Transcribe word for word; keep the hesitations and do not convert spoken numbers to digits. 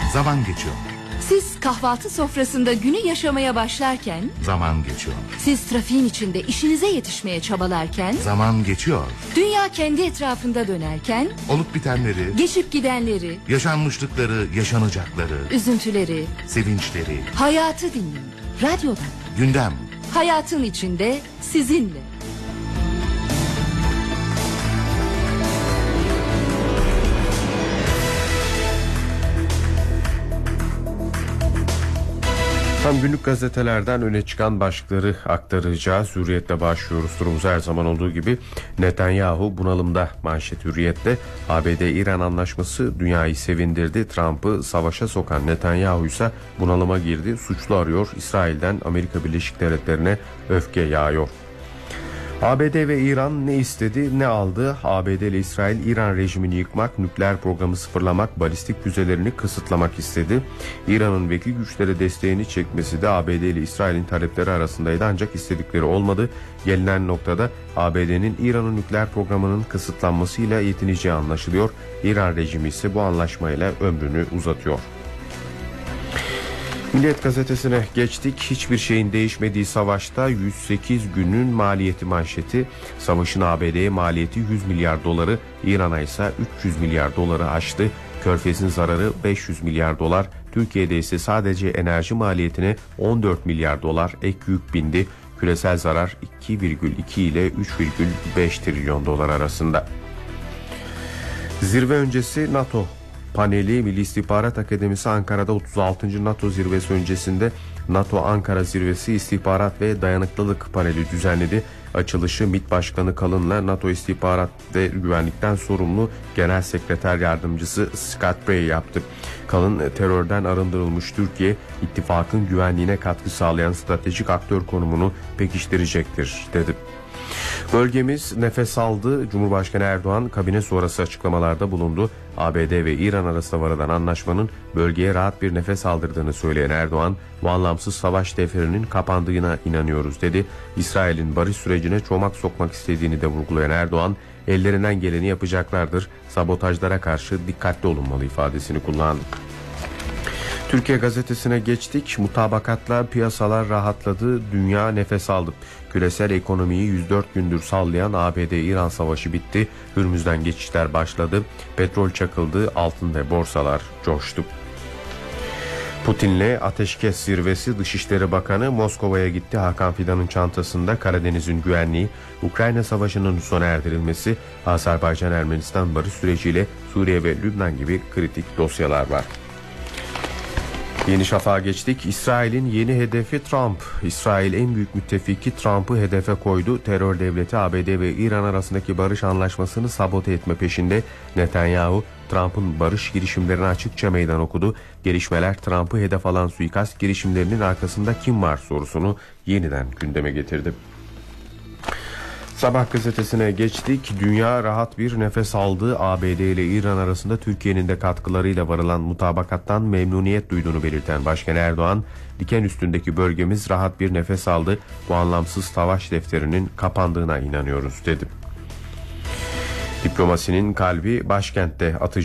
Zaman geçiyor. Siz kahvaltı sofrasında günü yaşamaya başlarken, Zaman geçiyor. siz trafiğin içinde işinize yetişmeye çabalarken, Zaman geçiyor. dünya kendi etrafında dönerken, Olup bitenleri, geçip gidenleri, yaşanmışlıkları, yaşanacakları, üzüntüleri, sevinçleri, hayatı dinleyin. Radyodan. gündem. Hayatın içinde sizinle. Tam günlük gazetelerden öne çıkan başlıkları aktaracağız. Hürriyet'le başlıyoruz. Durumumuz her zaman olduğu gibi Netanyahu bunalımda. Manşet Hürriyet'te A B D-İran anlaşması dünyayı sevindirdi. Trump'ı savaşa sokan Netanyahu ise bunalıma girdi. Suçlu arıyor. İsrail'den Amerika Birleşik Devletleri'ne öfke yağıyor. A B D ve İran ne istedi ne aldı? A B D ile İsrail İran rejimini yıkmak, nükleer programı sıfırlamak, balistik füzelerini kısıtlamak istedi. İran'ın vekil güçlere desteğini çekmesi de A B D ile İsrail'in talepleri arasındaydı, ancak istedikleri olmadı. Gelinen noktada A B D'nin İran'ın nükleer programının kısıtlanmasıyla yetineceği anlaşılıyor. İran rejimi ise bu anlaşmayla ömrünü uzatıyor. Milliyet gazetesine geçtik. Hiçbir şeyin değişmediği savaşta yüz sekiz günün maliyeti manşeti. Savaşın A B D'ye maliyeti yüz milyar doları, İran'a ise üç yüz milyar doları aştı. Körfez'in zararı beş yüz milyar dolar. Türkiye'de ise sadece enerji maliyetine on dört milyar dolar ek yük bindi. Küresel zarar iki virgül iki ile üç virgül beş trilyon dolar arasında. Zirve öncesi NATO paneli. Milli İstihbarat Akademisi Ankara'da otuz altıncı NATO zirvesi öncesinde NATO Ankara Zirvesi İstihbarat ve Dayanıklılık paneli düzenledi. Açılışı MİT Başkanı Kalın'la NATO İstihbarat ve Güvenlikten sorumlu Genel Sekreter Yardımcısı Scott Bray yaptı. Kalın, terörden arındırılmış Türkiye, ittifakın güvenliğine katkı sağlayan stratejik aktör konumunu pekiştirecektir dedi. Bölgemiz nefes aldı. Cumhurbaşkanı Erdoğan kabine sonrası açıklamalarda bulundu. A B D ve İran arasında varılan anlaşmanın bölgeye rahat bir nefes aldırdığını söyleyen Erdoğan, bu anlamsız savaş defterinin kapandığına inanıyoruz dedi. İsrail'in barış sürecine çomak sokmak istediğini de vurgulayan Erdoğan, ellerinden geleni yapacaklardır, sabotajlara karşı dikkatli olunmalı ifadesini kullandı. Türkiye gazetesine geçtik. Mutabakatla piyasalar rahatladı, dünya nefes aldı. Küresel ekonomiyi yüz dört gündür sallayan A B D-İran savaşı bitti. Hürmüz'den geçişler başladı. Petrol çakıldı, altın ve borsalar coştu. Putin'le ateşkes zirvesi. Dışişleri Bakanı Moskova'ya gitti. Hakan Fidan'ın çantasında Karadeniz'in güvenliği, Ukrayna Savaşı'nın sona erdirilmesi, Azerbaycan-Ermenistan barış süreciyle Suriye ve Lübnan gibi kritik dosyalar var. Yeni Şafak'a geçtik. İsrail'in yeni hedefi Trump. İsrail en büyük müttefiki Trump'ı hedefe koydu. Terör devleti A B D ve İran arasındaki barış anlaşmasını sabote etme peşinde. Netanyahu, Trump'ın barış girişimlerine açıkça meydan okudu. Gelişmeler Trump'ı hedef alan suikast girişimlerinin arkasında kim var sorusunu yeniden gündeme getirdi. Sabah gazetesine geçtik. Dünya rahat bir nefes aldı. A B D ile İran arasında Türkiye'nin de katkılarıyla varılan mutabakattan memnuniyet duyduğunu belirten Başkan Erdoğan, diken üstündeki bölgemiz rahat bir nefes aldı, bu anlamsız savaş defterinin kapandığına inanıyoruz dedi. Diplomasinin kalbi başkentte. Atıcı